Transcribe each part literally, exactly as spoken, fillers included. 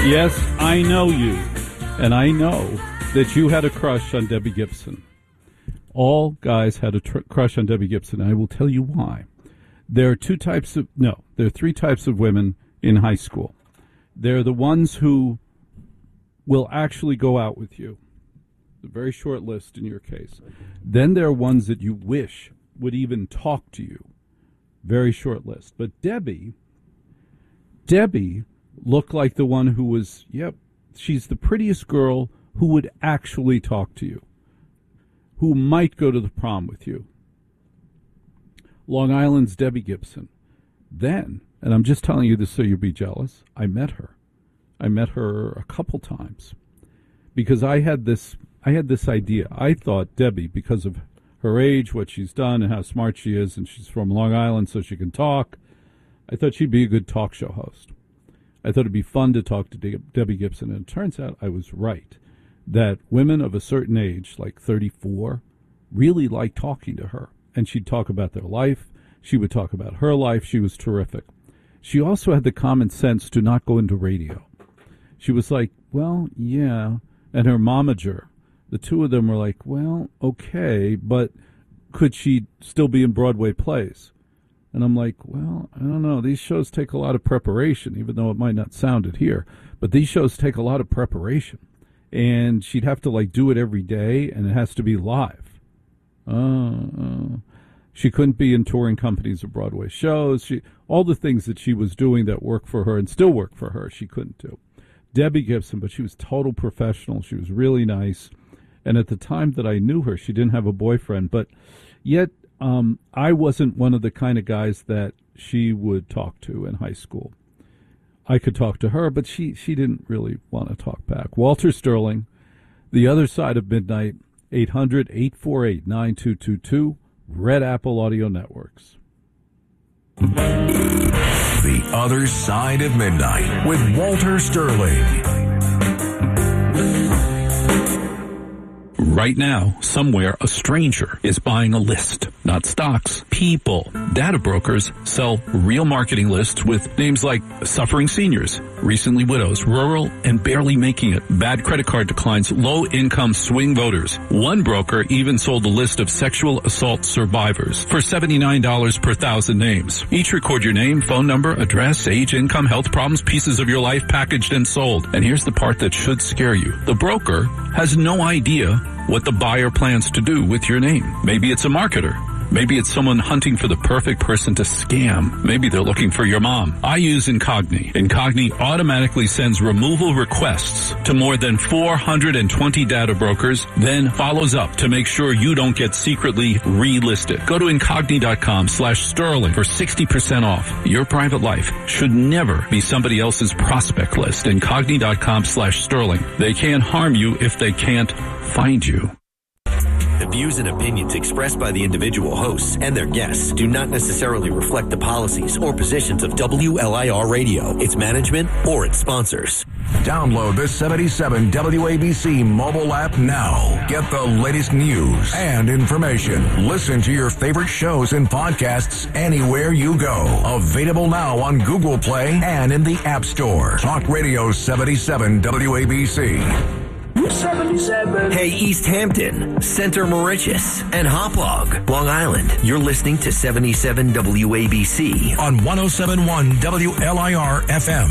Yes, I know you, and I know that you had a crush on Debbie Gibson. All guys had a tr- crush on Debbie Gibson, and I will tell you why. There are two types of, no, there are three types of women in high school. They're the ones who will actually go out with you. A very short list in your case. Then there are ones that you wish would even talk to you. Very short list. But Debbie, Debbie looked like the one who was, yep, she's the prettiest girl who would actually talk to you, who might go to the prom with you. Long Island's Debbie Gibson. Then, and I'm just telling you this so you'll be jealous, I met her. I met her a couple times because I had this I had this idea. I thought Debbie, because of her age, what she's done, and how smart she is, and she's from Long Island so she can talk, I thought she'd be a good talk show host. I thought it'd be fun to talk to De- Debbie Gibson, and it turns out I was right, that women of a certain age, like thirty-four, really like talking to her. And she'd talk about their life. She would talk about her life. She was terrific. She also had the common sense to not go into radio. She was like, well, yeah. And her momager, the two of them were like, well, okay, but could she still be in Broadway plays? And I'm like, well, I don't know. These shows take a lot of preparation, even though it might not sound it here. But these shows take a lot of preparation. And she'd have to, like, do it every day, and it has to be live. Uh, uh, she couldn't be in touring companies or Broadway shows. She, all the things that she was doing that worked for her and still work for her, she couldn't do. Debbie Gibson, but she was total professional. She was really nice. And at the time that I knew her, she didn't have a boyfriend. But yet um, I wasn't one of the kind of guys that she would talk to in high school. I could talk to her, but she, she didn't really want to talk back. Walter Sterling, The Other Side of Midnight, eight hundred, eight four eight, nine two two two, Red Apple Audio Networks. The Other Side of Midnight with Walter Sterling. Right now, somewhere, a stranger is buying a list. Not stocks, people. Data brokers sell real marketing lists with names like suffering seniors, recently widows, rural, and barely making it, bad credit card declines, low-income swing voters. One broker even sold a list of sexual assault survivors for seventy-nine dollars per thousand names. Each record your name, phone number, address, age, income, health problems, pieces of your life packaged and sold. And here's the part that should scare you. The broker has no idea what the buyer plans to do with your name. Maybe it's a marketer. Maybe it's someone hunting for the perfect person to scam. Maybe they're looking for your mom. I use Incogni. Incogni automatically sends removal requests to more than four hundred twenty data brokers, then follows up to make sure you don't get secretly relisted. Go to Incogni.com slash Sterling for sixty percent off. Your private life should never be somebody else's prospect list. Incogni.com slash Sterling. They can't harm you if they can't find you. The views and opinions expressed by the individual hosts and their guests do not necessarily reflect the policies or positions of W L I R Radio, its management, or its sponsors. Download the seventy-seven W A B C mobile app now. Get the latest news and information. Listen to your favorite shows and podcasts anywhere you go. Available now on Google Play and in the App Store. Talk Radio seventy-seven W A B C. seventy-seven. Hey, East Hampton, Center Mauritius, and Hauppauge, Long Island. You're listening to seventy-seven W A B C on one oh seven point one W L I R F M.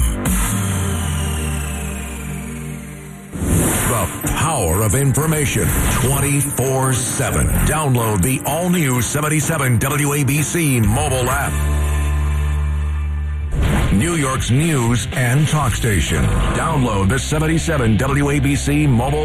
The power of information twenty-four seven. Download the all-new seventy-seven W A B C mobile app. New York's news and talk station. Download the seventy-seven W A B C mobile